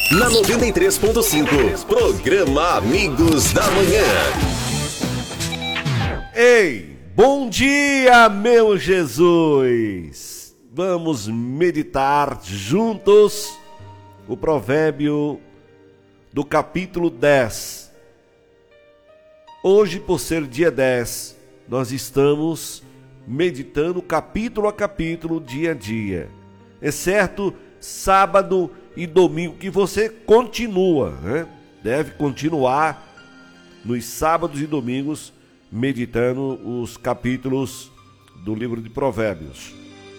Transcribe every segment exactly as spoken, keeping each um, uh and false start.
Na noventa e três ponto cinco, programa Amigos da Manhã. Ei, bom dia, meu Jesus! Vamos meditar juntos o provérbio do capítulo dez. Hoje, por ser dia dez, nós estamos meditando capítulo a capítulo, dia a dia. Exceto sábado e domingo, que você continua, né? Deve continuar nos sábados e domingos meditando os capítulos do livro de Provérbios.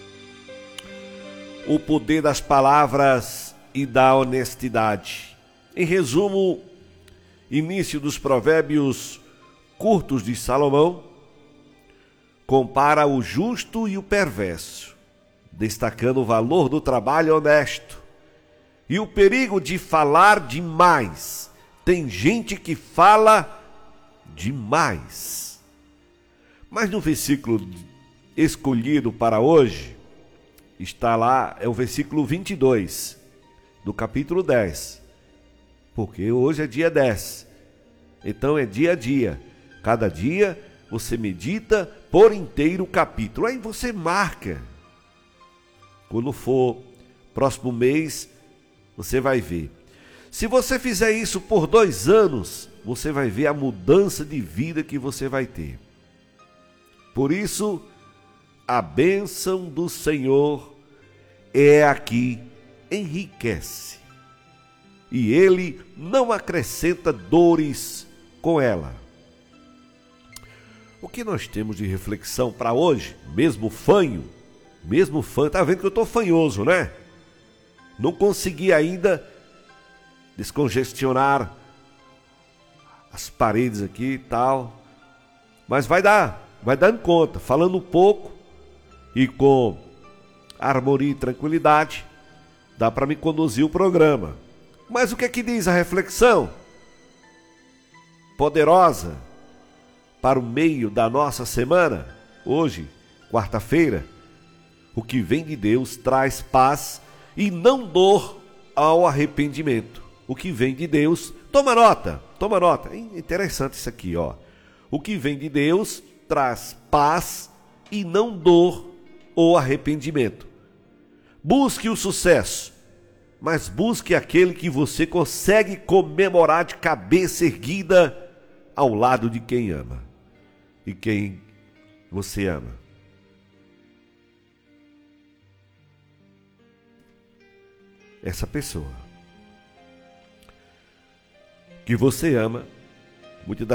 O poder das palavras e da honestidade. Em resumo, início dos provérbios curtos de Salomão compara o justo e o perverso, destacando o valor do trabalho honesto e o perigo de falar demais. Tem gente que fala demais. Mas no versículo escolhido para hoje, está lá, é o versículo vinte e dois, do capítulo dez. Porque hoje é dia dez. Então é dia a dia. Cada dia você medita por inteiro o capítulo. Aí você marca. Quando for próximo mês, você vai ver. Se você fizer isso por dois anos, você vai ver a mudança de vida que você vai ter. Por isso, a bênção do Senhor é a que enriquece. E Ele não acrescenta dores com ela. O que nós temos de reflexão para hoje, mesmo fanho, mesmo fanho, tá vendo que eu estou fanhoso, né? Não consegui ainda descongestionar as paredes aqui e tal, mas vai dar, vai dando conta, falando um pouco e com harmonia e tranquilidade, dá para me conduzir o programa. Mas o que é que diz a reflexão? Poderosa para o meio da nossa semana, hoje, quarta-feira. O que vem de Deus traz paz e não dor ao arrependimento. O que vem de Deus, toma nota, toma nota. É interessante isso aqui, ó. O que vem de Deus traz paz e não dor ou arrependimento. Busque o sucesso, mas busque aquele que você consegue comemorar de cabeça erguida ao lado de quem ama e quem você ama. Essa pessoa que você ama, muitas